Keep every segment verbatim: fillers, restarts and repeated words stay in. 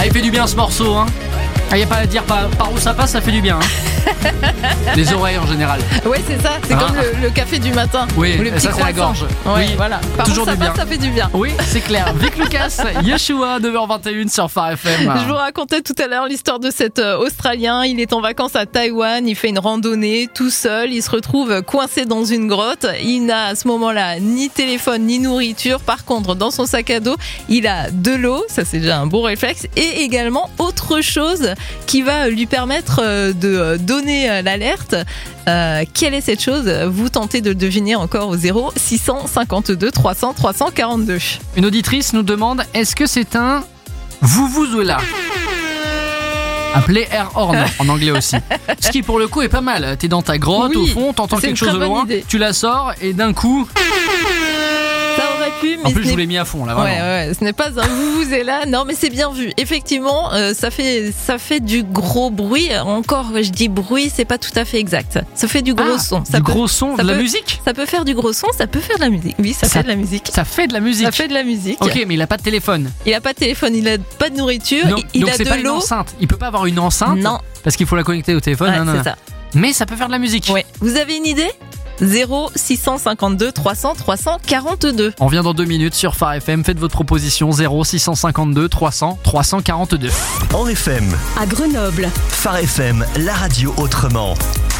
Ah, il fait du bien ce morceau, hein. Il n'y a pas à dire par, par où ça passe, ça fait du bien. Hein. Les oreilles en général. Ouais, c'est ça. C'est ah. comme le, le café du matin. Oui, ou les ça c'est la gorge. Ouais, oui, voilà. Par toujours où ça du passe, bien. ça fait du bien. Oui, c'est clair. Vic Lucas, Yeshua, neuf heures vingt et une sur Phare F M. Je vous racontais tout à l'heure l'histoire de cet euh, Australien. Il est en vacances à Taïwan. Il fait une randonnée tout seul. Il se retrouve coincé dans une grotte. Il n'a à ce moment-là ni téléphone ni nourriture. Par contre, dans son sac à dos, il a de l'eau. Ça, c'est déjà un bon réflexe. Et également autre chose qui va lui permettre de donner l'alerte. Euh, quelle est cette chose? Vous tentez de le deviner encore au zéro six cent cinquante-deux trois cents trois cent quarante-deux. Une auditrice nous demande, est-ce que c'est un vuvuzela? Appelé air horn en anglais aussi. Ce qui pour le coup est pas mal. T'es dans ta grotte, oui, au fond, t'entends quelque chose de loin, idée. Tu la sors et d'un coup... Ça aurait pu, mais en plus je vous l'ai mis à fond là, vraiment. Ouais, ouais, ce n'est pas un vuvuzela, non, mais c'est bien vu. Effectivement, euh, ça fait ça fait du gros bruit. Encore, je dis bruit, c'est pas tout à fait exact. Ça fait du gros ah, son. Ça du peut, gros son, de peut, la musique. Ça peut faire du gros son, ça peut faire de la musique. Oui, ça, ça fait de la musique. Ça fait de la musique. Ça fait de la musique. Ok, mais il a pas de téléphone. Il a pas de téléphone, il a pas de nourriture, non, il donc a c'est de pas l'eau. Une enceinte. Il peut pas avoir une enceinte. Non. Parce qu'il faut la connecter au téléphone. Ouais, non, non, c'est non. ça. Mais ça peut faire de la musique. Ouais. Vous avez une idée? zéro six cent cinquante-deux trois cents trois cent quarante-deux. On vient dans deux minutes sur Phare F M. Faites votre proposition zéro six cent cinquante-deux trois cents trois cent quarante-deux. En F M. À Grenoble. Phare F M, la radio autrement.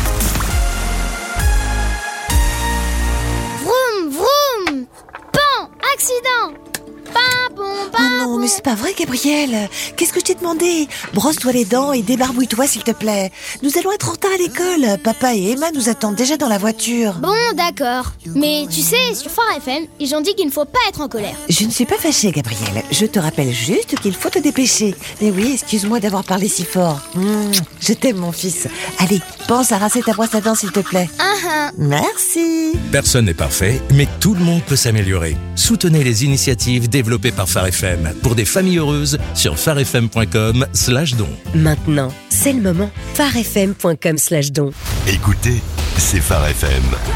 Vroom, vroom. Pan, accident. Oh non, mais c'est pas vrai, Gabriel. Qu'est-ce que je t'ai demandé? Brosse-toi les dents et débarbouille-toi, s'il te plaît. Nous allons être en retard à l'école. Papa et Emma nous attendent déjà dans la voiture. Bon, d'accord. Mais tu sais, sur Phare F M, ils ont dit qu'il ne faut pas être en colère. Je ne suis pas fâchée, Gabriel. Je te rappelle juste qu'il faut te dépêcher. Mais oui, excuse-moi d'avoir parlé si fort. Mmh, je t'aime, mon fils. Allez, pense à rincer ta brosse à dents, s'il te plaît. Uh-huh. Merci. Personne n'est parfait, mais tout le monde peut s'améliorer. Soutenez les initiatives développées par Phare F M pour des familles heureuses sur pharefm point com slash don. Maintenant, c'est le moment. pharefm point com slash don. Écoutez, c'est Phare F M.